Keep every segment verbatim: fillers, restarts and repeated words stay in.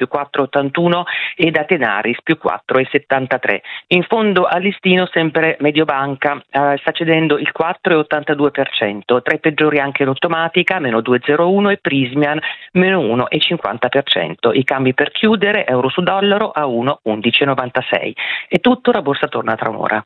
più quattro virgola ottantuno e da Tenaris più quattro virgola settantatré. In fondo al listino sempre Mediobanca eh, sta cedendo il quattro virgola ottantadue per cento, tra i peggiori anche l'Automatica meno due virgola zero uno e Prismian meno uno virgola cinquanta per cento. I cambi per chiudere euro su dollaro a uno virgola undici novantasei. È tutto, la borsa torna tra un'ora.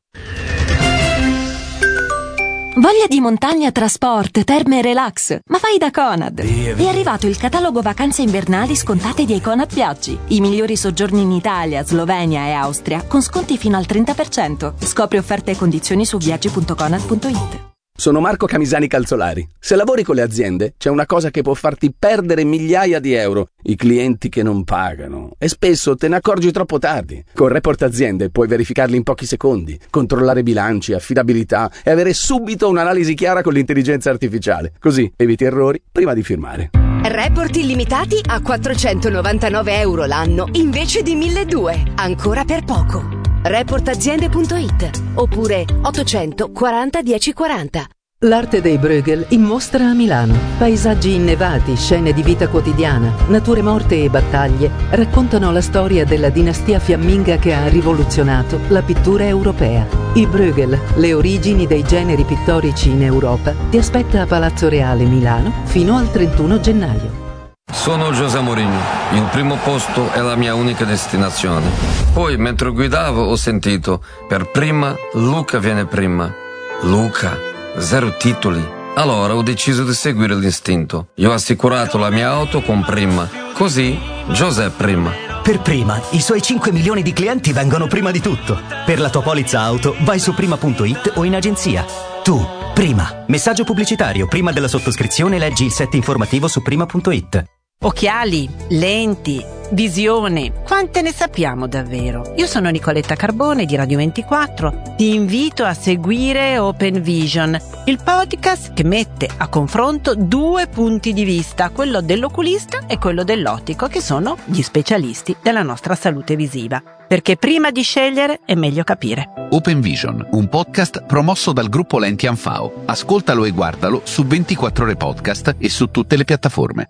Voglia di montagna, trasport, terme e relax? Ma vai da Conad! È arrivato il catalogo vacanze invernali scontate di Conad Viaggi. I migliori soggiorni in Italia, Slovenia e Austria con sconti fino al trenta per cento. Scopri offerte e condizioni su viaggi punto conad punto it. Sono Marco Camisani Calzolari. Se lavori con le aziende, c'è una cosa che può farti perdere migliaia di euro: i clienti che non pagano. E spesso te ne accorgi troppo tardi. Con Report Aziende puoi verificarli in pochi secondi, controllare bilanci, affidabilità e avere subito un'analisi chiara con l'intelligenza artificiale. Così eviti errori prima di firmare. Report illimitati a quattrocentonovantanove euro l'anno invece di milleduecento. Ancora per poco. report aziende punto it oppure ottocentoquaranta dieci quaranta. L'arte dei Bruegel in mostra a Milano. Paesaggi innevati, scene di vita quotidiana, nature morte e battaglie raccontano la storia della dinastia fiamminga che ha rivoluzionato la pittura europea. I Bruegel, le origini dei generi pittorici in Europa, ti aspetta a Palazzo Reale Milano fino al trentuno gennaio. Sono José Mourinho, il primo posto è la mia unica destinazione. Poi mentre guidavo ho sentito, per prima Luca viene prima. Luca, zero titoli. Allora ho deciso di seguire l'istinto. Io ho assicurato la mia auto con Prima, così José prima. Per Prima, i suoi cinque milioni di clienti vengono prima di tutto. Per la tua polizza auto vai su prima punto it o in agenzia. Tu, Prima. Messaggio pubblicitario. Prima della sottoscrizione leggi il set informativo su prima punto it. Occhiali, lenti, visione, quante ne sappiamo davvero? Io sono Nicoletta Carbone di Radio ventiquattro. Ti invito a seguire Open Vision, il podcast che mette a confronto due punti di vista, quello dell'oculista e quello dell'ottico, che sono gli specialisti della nostra salute visiva. Perché prima di scegliere è meglio capire. Open Vision, un podcast promosso dal gruppo Lenti Anfao. Ascoltalo e guardalo su ventiquattro ore podcast e su tutte le piattaforme.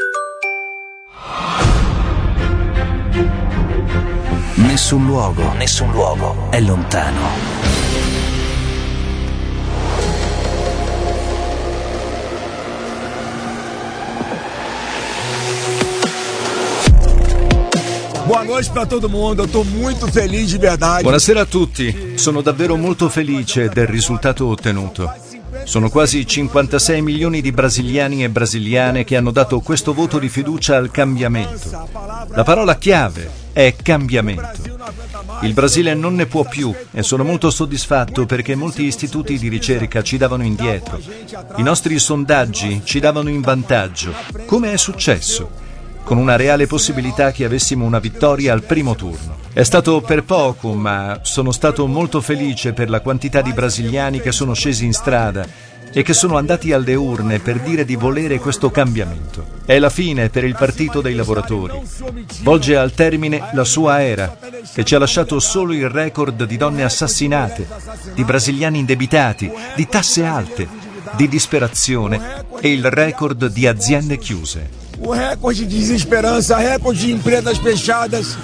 Nessun luogo, nessun luogo è lontano. Boa noite para todo mundo, eu tô muito feliz de verdade. Buonasera a tutti, sono davvero molto felice del risultato ottenuto. Sono quasi cinquantasei milioni di brasiliani e brasiliane che hanno dato questo voto di fiducia al cambiamento. La parola chiave è cambiamento. Il Brasile non ne può più e sono molto soddisfatto perché molti istituti di ricerca ci davano indietro. I nostri sondaggi ci davano in vantaggio. Come è successo? Con una reale possibilità che avessimo una vittoria al primo turno. È stato per poco, ma sono stato molto felice per la quantità di brasiliani che sono scesi in strada e che sono andati alle urne per dire di volere questo cambiamento. È la fine per il Partito dei Lavoratori. Volge al termine la sua era, che ci ha lasciato solo il record di donne assassinate, di brasiliani indebitati, di tasse alte, di disperazione e il record di aziende chiuse. O recorde de desesperança, recorde de empresas fechadas.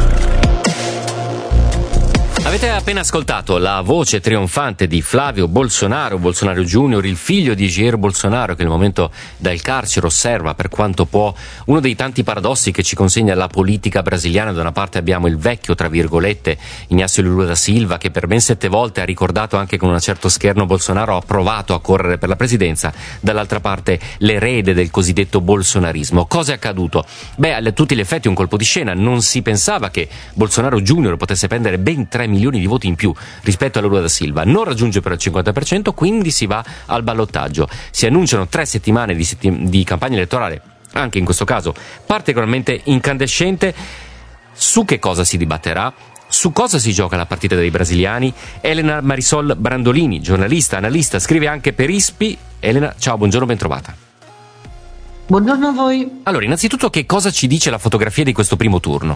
Avete appena ascoltato la voce trionfante di Flavio Bolsonaro, Bolsonaro Junior, il figlio di Jair Bolsonaro, che al momento dal carcere osserva per quanto può uno dei tanti paradossi che ci consegna la politica brasiliana. Da una parte abbiamo il vecchio, tra virgolette, Inácio Lula da Silva, che per ben sette volte ha ricordato anche con un certo scherno Bolsonaro, ha provato a correre per la presidenza. Dall'altra parte l'erede del cosiddetto bolsonarismo. Cosa è accaduto? Beh, a tutti gli effetti un colpo di scena. Non si pensava che Bolsonaro Junior potesse prendere ben tre milioni di voti in più rispetto a Lula da Silva. Non raggiunge però il cinquanta per cento, quindi si va al ballottaggio. Si annunciano tre settimane di, settim- di campagna elettorale, anche in questo caso particolarmente incandescente. Su che cosa si dibatterà? Su cosa si gioca la partita dei brasiliani? Elena Marisol Brandolini, giornalista, analista, scrive anche per ISPI. Elena, ciao, buongiorno, ben trovata. Buongiorno a voi. Allora, innanzitutto, che cosa ci dice la fotografia di questo primo turno?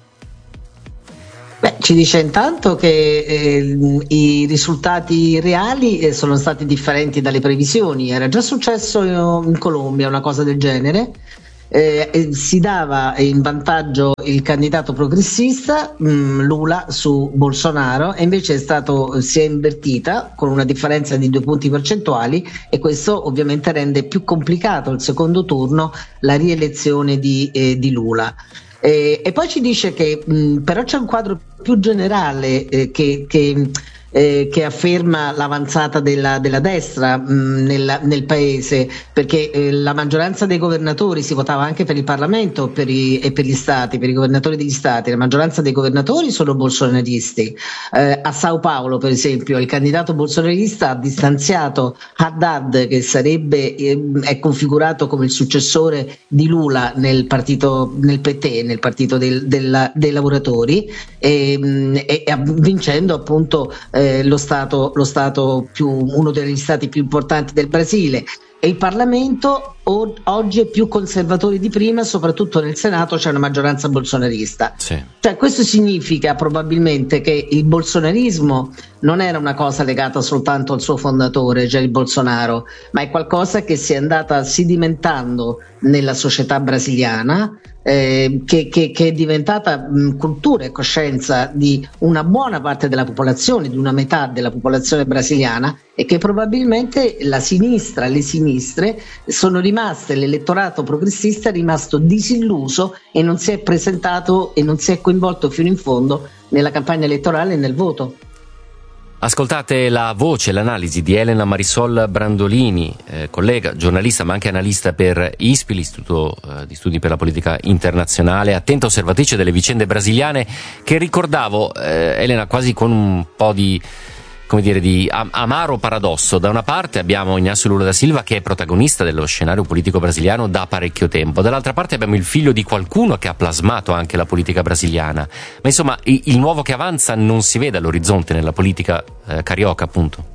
Beh, ci dice intanto che eh, i risultati reali eh, sono stati differenti dalle previsioni. Era già successo in Colombia una cosa del genere eh, si dava in vantaggio il candidato progressista mh, Lula su Bolsonaro, e invece è stato, si è invertita con una differenza di due punti percentuali, e questo ovviamente rende più complicato il secondo turno, la rielezione di, eh, di Lula. Eh, e poi ci dice che mh, però c'è un quadro più generale eh, che, che, eh, che afferma l'avanzata della, della destra mh, nel, nel paese, perché eh, la maggioranza dei governatori, si votava anche per il Parlamento per i, e per gli stati, per i governatori degli stati, la maggioranza dei governatori sono bolsonaristi. Eh, a Sao Paulo, per esempio, il candidato bolsonarista ha distanziato Haddad, che sarebbe eh, è configurato come il successore di Lula nel partito, nel P T, nel partito del, del, dei lavoratori, e, e, e vincendo appunto eh, lo stato, lo stato più, uno degli stati più importanti del Brasile. E il Parlamento o, oggi è più conservatore di prima, soprattutto nel Senato c'è una maggioranza bolsonarista. Sì. Cioè, questo significa probabilmente che il bolsonarismo non era una cosa legata soltanto al suo fondatore, Jair Bolsonaro, ma è qualcosa che si è andata sedimentando nella società brasiliana, eh, che, che, che è diventata mh, cultura e coscienza di una buona parte della popolazione, di una metà della popolazione brasiliana, e che probabilmente la sinistra, le sinistre sono rimaste, l'elettorato progressista è rimasto disilluso e non si è presentato e non si è coinvolto fino in fondo nella campagna elettorale e nel voto. Ascoltate la voce, l'analisi di Elena Marisol Brandolini, eh, collega, giornalista ma anche analista per I S P I, l'Istituto eh, di Studi per la Politica Internazionale, attenta osservatrice delle vicende brasiliane, che ricordavo, eh, Elena, quasi con un po' di, come dire, di amaro paradosso. Da una parte abbiamo Inácio Lula da Silva, che è protagonista dello scenario politico brasiliano da parecchio tempo, dall'altra parte abbiamo il figlio di qualcuno che ha plasmato anche la politica brasiliana, ma insomma il nuovo che avanza non si vede all'orizzonte nella politica eh, carioca, appunto.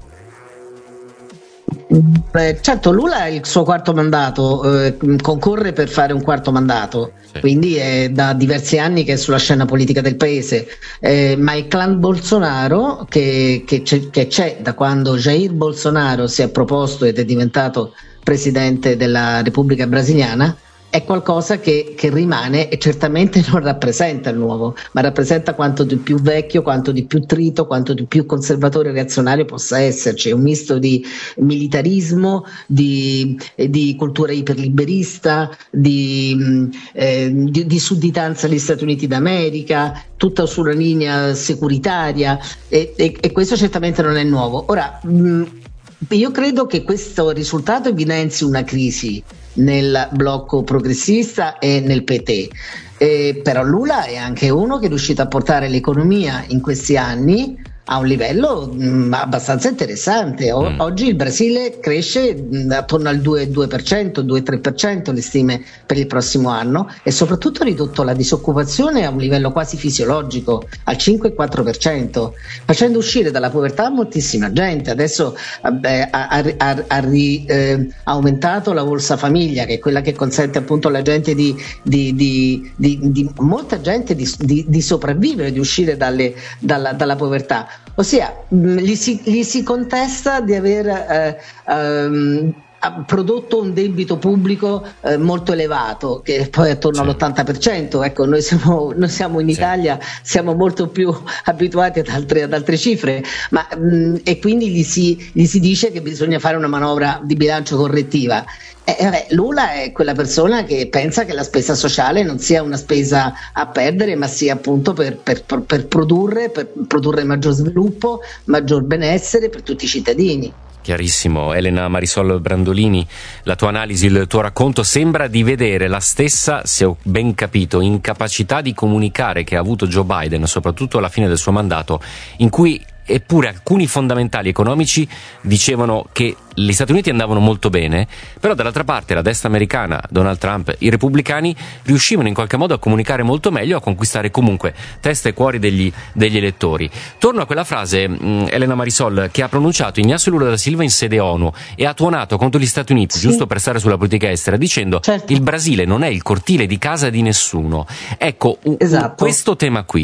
Beh, certo, Lula è il suo quarto mandato, eh, concorre per fare un quarto mandato, sì. Quindi è da diversi anni che è sulla scena politica del paese, eh, ma il clan Bolsonaro che, che, c'è, che c'è da quando Jair Bolsonaro si è proposto ed è diventato presidente della Repubblica Brasiliana è qualcosa che, che rimane, e certamente non rappresenta il nuovo, ma rappresenta quanto di più vecchio, quanto di più trito, quanto di più conservatore e reazionario possa esserci. È un misto di militarismo, di, di cultura iperliberista, di, eh, di, di sudditanza agli Stati Uniti d'America, tutta sulla linea securitaria, e, e, e questo certamente non è nuovo. Ora, mh, io credo che questo risultato evidenzi una crisi nel blocco progressista e nel P T, eh, però Lula è anche uno che è riuscito a portare l'economia in questi anni a un livello mh, abbastanza interessante. O- mm. Oggi il Brasile cresce mh, attorno al due per cento, due tre per cento le stime per il prossimo anno, e soprattutto ha ridotto la disoccupazione a un livello quasi fisiologico, al cinque quattro per cento, facendo uscire dalla povertà moltissima gente. Adesso eh, ha, ha, ha ri, eh, aumentato la Bolsa Famiglia, che è quella che consente appunto alla gente di, di, di, di, di molta gente di, di, di sopravvivere, di uscire dalle, dalla, dalla povertà. Ossia, mh, gli, si, gli si contesta di aver eh, ehm, prodotto un debito pubblico eh, molto elevato, che poi è attorno sì. all'ottanta per cento. Ecco, noi siamo, noi siamo in Italia, sì. siamo molto più abituati ad altre, ad altre cifre, ma, mh, e quindi gli si, gli si dice che bisogna fare una manovra di bilancio correttiva. Eh, vabbè, Lula è quella persona che pensa che la spesa sociale non sia una spesa a perdere, ma sia appunto per, per, per produrre, per produrre maggior sviluppo, maggior benessere per tutti i cittadini. Chiarissimo. Elena Marisol Brandolini, la tua analisi, il tuo racconto sembra di vedere la stessa, se ho ben capito, incapacità di comunicare che ha avuto Joe Biden, soprattutto alla fine del suo mandato, in cui eppure alcuni fondamentali economici dicevano che gli Stati Uniti andavano molto bene, però dall'altra parte la destra americana, Donald Trump, i repubblicani riuscivano in qualche modo a comunicare molto meglio, a conquistare comunque testa e cuori degli, degli elettori. Torno a quella frase, mh, Elena Marisol, che ha pronunciato Inácio Lula da Silva in sede ONU e ha tuonato contro gli Stati Uniti, sì. giusto per stare sulla politica estera, dicendo certo. il Brasile non è il cortile di casa di nessuno. Ecco, esatto. u- questo tema qui,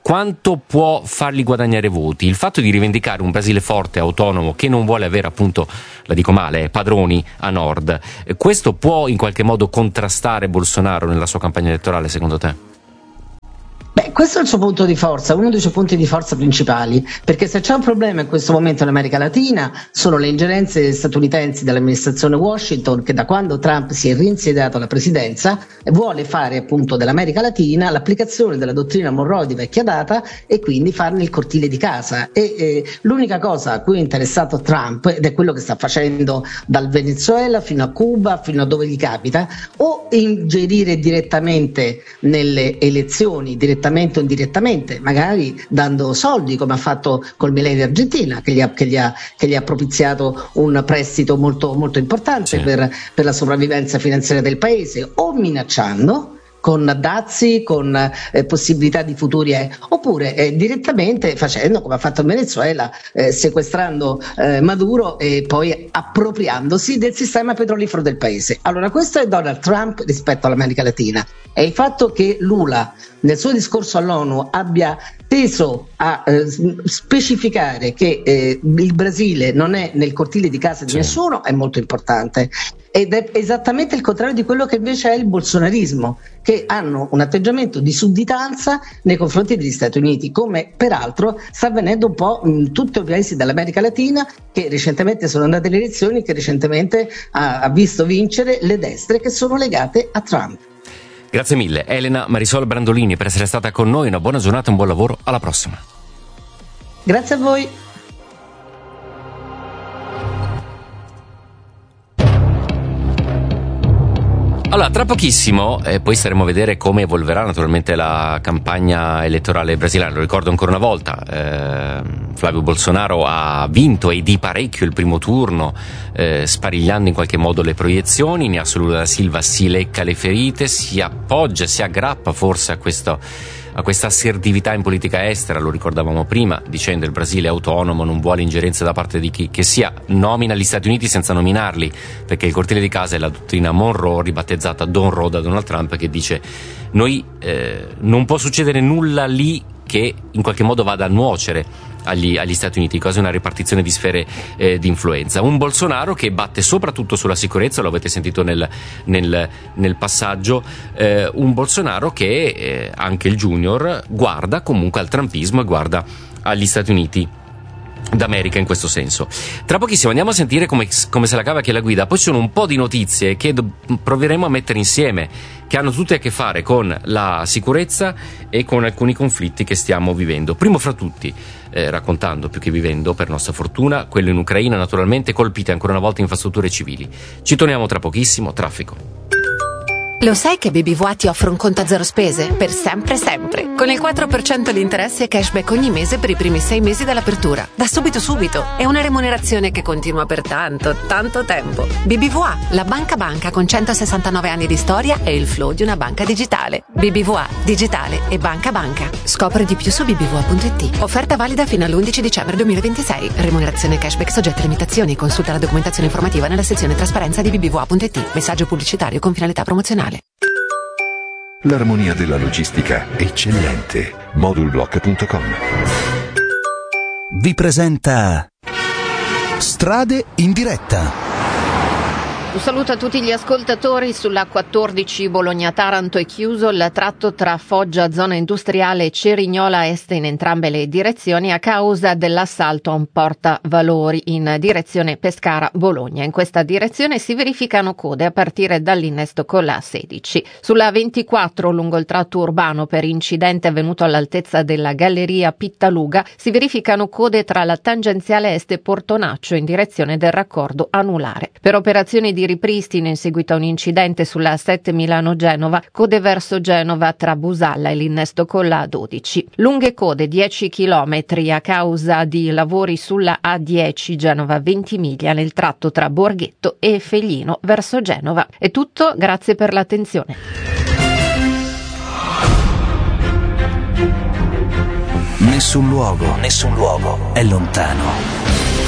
quanto può fargli guadagnare voti il fatto di rivendicare un Brasile forte, autonomo, che non vuole avere, appunto, la dico male, padroni a nord? Questo può in qualche modo contrastare Bolsonaro nella sua campagna elettorale, secondo te? Beh, questo è il suo punto di forza, uno dei suoi punti di forza principali, perché se c'è un problema in questo momento in America Latina sono le ingerenze statunitensi dell'amministrazione Washington, che da quando Trump si è reinsediato alla presidenza vuole fare appunto dell'America Latina l'applicazione della dottrina Monroe di vecchia data e quindi farne il cortile di casa. E eh, l'unica cosa a cui è interessato Trump, ed è quello che sta facendo dal Venezuela fino a Cuba, fino a dove gli capita, o ingerire direttamente nelle elezioni, direttamente o indirettamente, magari dando soldi, come ha fatto col Milei Argentina, che gli ha, che gli ha, che gli ha propiziato un prestito molto, molto importante, sì, per, per la sopravvivenza finanziaria del paese, o minacciando con dazi, con eh, possibilità di futuri, eh, oppure eh, direttamente facendo come ha fatto in Venezuela, eh, sequestrando eh, Maduro e poi appropriandosi del sistema petrolifero del paese. Allora, questo è Donald Trump rispetto all'America Latina, e il fatto che Lula nel suo discorso all'ONU abbia teso a eh, specificare che eh, il Brasile non è nel cortile di casa di nessuno è molto importante, ed è esattamente il contrario di quello che invece è il bolsonarismo, che hanno un atteggiamento di sudditanza nei confronti degli Stati Uniti, come peraltro sta avvenendo un po' in tutti i paesi dell'America Latina che recentemente sono andate alle elezioni, che recentemente ha, ha visto vincere le destre che sono legate a Trump. Grazie mille Elena Marisol Brandolini per essere stata con noi, una buona giornata, un buon lavoro, alla prossima. Grazie a voi. Allora, tra pochissimo, e eh, poi staremo a vedere come evolverà naturalmente la campagna elettorale brasiliana. Lo ricordo ancora una volta, eh, Flavio Bolsonaro ha vinto e di parecchio il primo turno, eh, sparigliando in qualche modo le proiezioni. Inácio Lula da Silva si lecca le ferite, si appoggia, si aggrappa forse a questo a questa assertività in politica estera, lo ricordavamo prima, dicendo il Brasile è autonomo, non vuole ingerenze da parte di chi che sia, nomina gli Stati Uniti senza nominarli, perché il cortile di casa è la dottrina Monroe, ribattezzata Don Roe da Donald Trump, che dice noi eh, non può succedere nulla lì che in qualche modo vada a nuocere agli, agli Stati Uniti, quasi una ripartizione di sfere eh, di influenza. Un Bolsonaro che batte soprattutto sulla sicurezza, lo avete sentito nel, nel, nel passaggio, eh, un Bolsonaro che eh, anche il Junior guarda comunque al trumpismo e guarda agli Stati Uniti d'America in questo senso. Tra pochissimo andiamo a sentire come, come se la cava chi la guida. Poi ci sono un po' di notizie che do- proveremo a mettere insieme, che hanno tutte a che fare con la sicurezza e con alcuni conflitti che stiamo vivendo. Primo fra tutti, eh, raccontando più che vivendo, per nostra fortuna, quello in Ucraina, naturalmente colpite ancora una volta infrastrutture civili. Ci torniamo tra pochissimo. Traffico. Lo sai che B B V A ti offre un conto a zero spese? Per sempre sempre. Con il quattro per cento di interessi e cashback ogni mese per i primi sei mesi dall'apertura. Da subito subito. È una remunerazione che continua per tanto, tanto tempo. B B V A, la banca banca con centosessantanove anni di storia e il flow di una banca digitale. B B V A, digitale e banca banca. Scopri di più su b b v a punto i t. Offerta valida fino all'undici dicembre duemilaventisei. Remunerazione cashback soggetta a limitazioni. Consulta la documentazione informativa nella sezione trasparenza di b b v a punto i t. Messaggio pubblicitario con finalità promozionale. L'armonia della logistica eccellente. Modulblock punto com vi presenta Strade in diretta. Un saluto a tutti gli ascoltatori. Sulla quattordici Bologna-Taranto è chiuso il tratto tra Foggia, zona industriale, e Cerignola Est in entrambe le direzioni a causa dell'assalto a un portavalori in direzione Pescara-Bologna. In questa direzione si verificano code a partire dall'innesto con la sedici. Sulla ventiquattro lungo il tratto urbano per incidente avvenuto all'altezza della galleria Pittaluga si verificano code tra la tangenziale est e Portonaccio in direzione del raccordo anulare. Per operazioni di di ripristino in seguito a un incidente sulla sette Milano-Genova, code verso Genova tra Busalla e l'innesto con la dodici. Lunghe code dieci chilometri a causa di lavori sulla A dieci Genova Ventimiglia nel tratto tra Borghetto e Feglino verso Genova. È tutto, grazie per l'attenzione. Nessun luogo, nessun luogo è lontano.